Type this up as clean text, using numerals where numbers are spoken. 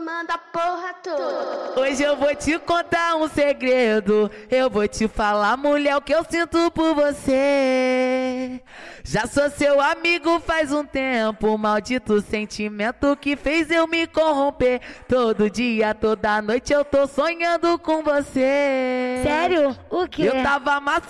comanda a porra toda. Hoje eu vou te contar um segredo. Eu vou te falar, mulher, o que eu sinto por você. Já sou seu amigo faz um tempo. Maldito sentimento que fez eu me corromper. Todo dia, toda noite eu tô sonhando com você. Sério? O quê? Eu tava